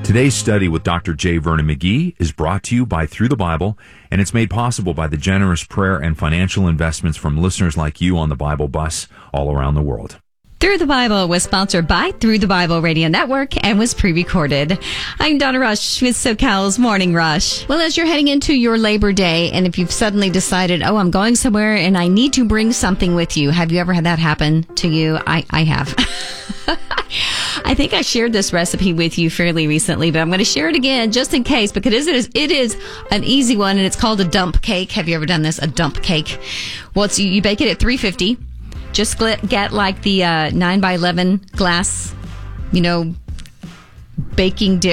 Today's study with Dr. J. Vernon McGee is brought to you by Through the Bible, and it's made possible by the generous prayer and financial investments from listeners like you on the Bible Bus all around the world. Through the Bible was sponsored by Through the Bible Radio Network and was pre-recorded. I'm Donna Rush with SoCal's Morning Rush. Well, as you're heading into your Labor Day, and if you've suddenly decided, I'm going somewhere and I need to bring something with you, have you ever had that happen to you? I have. I think I shared this recipe with you fairly recently, but I'm going to share it again just in case, because it is an easy one, and it's called a dump cake. Have you ever done this? A dump cake? Well, you bake it at 350. Just get like the 9 by 11 glass, baking dish.